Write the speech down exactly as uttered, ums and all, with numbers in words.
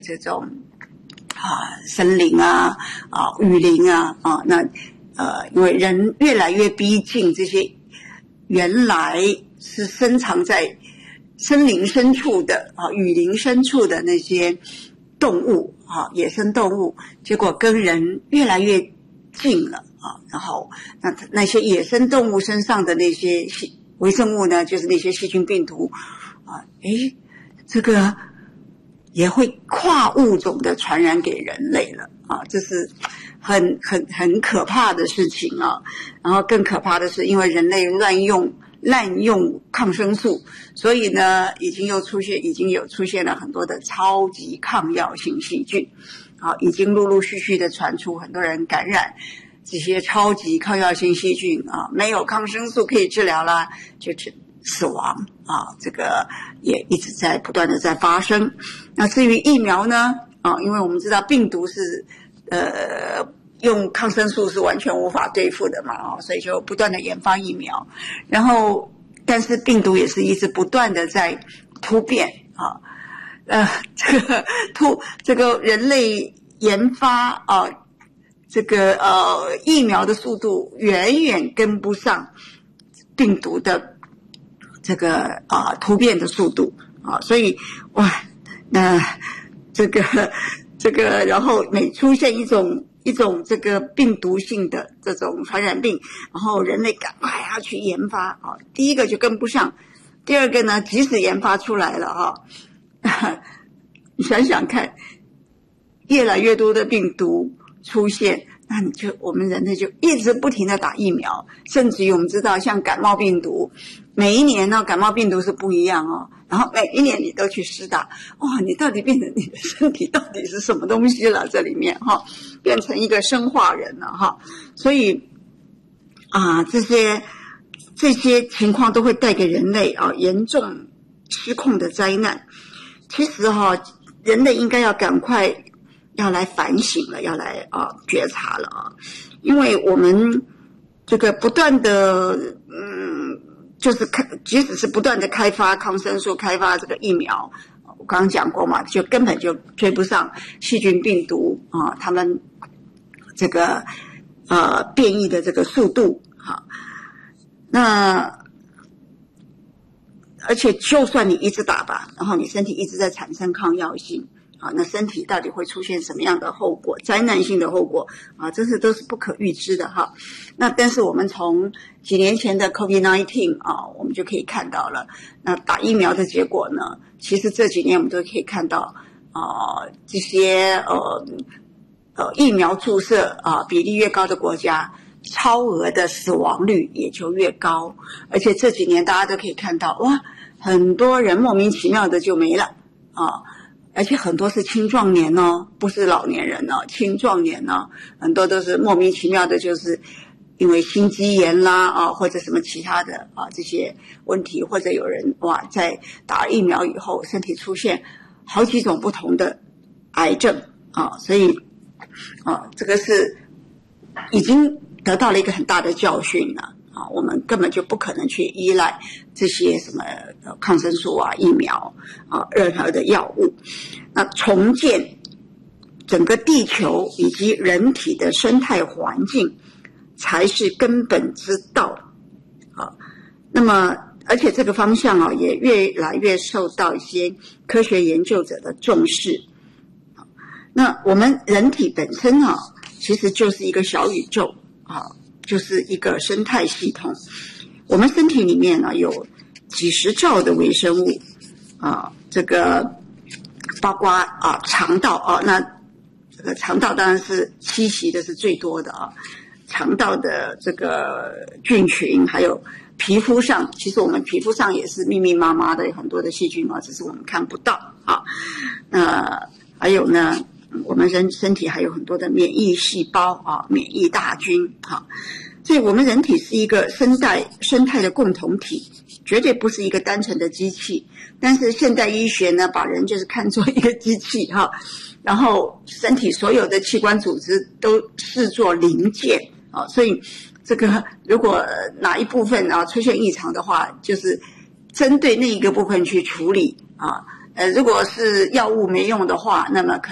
这种啊森林啊啊雨林啊啊那呃因为人越来越逼近这些原来是深藏在森林深处的啊雨林深处的那些动物啊野生动物，结果跟人越来越近了啊，然后那那些野生动物身上的那些微生物呢，就是那些细菌病毒啊，诶这个也会跨物种的传染给人类了啊，这是很很很可怕的事情啊。然后更可怕的是，因为人类乱用滥用抗生素，所以呢，已经又出现已经有出现了很多的超级抗药性细菌啊，已经陆陆续续的传出很多人感染这些超级抗药性细菌啊，没有抗生素可以治疗啦，就治死亡啊，这个也一直在不断的在发生。那至于疫苗呢啊，因为我们知道病毒是呃用抗生素是完全无法对付的嘛啊，所以就不断的研发疫苗。然后但是病毒也是一直不断的在突变啊，呃这个突这个人类研发啊这个呃疫苗的速度远远跟不上病毒的这个啊突变的速度啊，所以哇，那这个这个，然后每出现一种一种这个病毒性的这种传染病，然后人类赶快要去研发啊，第一个就跟不上，第二个呢，即使研发出来了啊，你想想看，越来越多的病毒出现。那你就我们人类就一直不停的打疫苗，甚至于我们知道像感冒病毒，每一年呢感冒病毒是不一样哦，然后每一年你都去施打，哇，你到底变成你的身体到底是什么东西了？这里面哈，变成一个生化人了哈，所以啊这些这些情况都会带给人类啊严重失控的灾难。其实哈，人类应该要赶快。要来反省了，要来啊觉察了啊，因为我们这个不断的嗯，就是开，即使是不断的开发抗生素、开发这个疫苗，我刚刚讲过嘛，就根本就追不上细菌病毒啊，他们这个呃变异的这个速度啊。那而且就算你一直打吧，然后你身体一直在产生抗药性。啊，那身体到底会出现什么样的后果？灾难性的后果啊，这是都是不可预知的哈。那但是我们从几年前的 COVID 十九 啊，我们就可以看到了，那打疫苗的结果呢，其实这几年我们都可以看到啊，这些呃呃疫苗注射啊比例越高的国家，超额的死亡率也就越高。而且这几年大家都可以看到，哇，很多人莫名其妙的就没了啊。而且很多是青壮年哦，不是老年人哦，青壮年哦，很多都是莫名其妙的，就是因为心肌炎啦啊，或者什么其他的啊这些问题，或者有人哇在打疫苗以后，身体出现好几种不同的癌症啊，所以啊这个是已经得到了一个很大的教训了。啊，我们根本就不可能去依赖这些什么抗生素啊、疫苗啊、任何的药物。那重建整个地球以及人体的生态环境，才是根本之道啊。那么，而且这个方向啊，也越来越受到一些科学研究者的重视。那我们人体本身啊，其实就是一个小宇宙啊。就是一个生态系统，我们身体里面呢有几十兆的微生物啊，这个包括啊肠道啊，那这个肠道当然是栖息的是最多的啊，肠道的这个菌群，还有皮肤上，其实我们皮肤上也是密密麻麻的有很多的细菌啊，只是我们看不到啊。那还有呢？我们人身体还有很多的免疫细胞啊，免疫大军啊，所以我们人体是一个生态生态的共同体，绝对不是一个单纯的机器。但是现代医学呢，把人就是看作一个机器哈、啊，然后身体所有的器官组织都视作零件啊，所以这个如果哪一部分啊出现异常的话，就是针对那一个部分去处理啊。 呃，如果是药物没用的话，那么可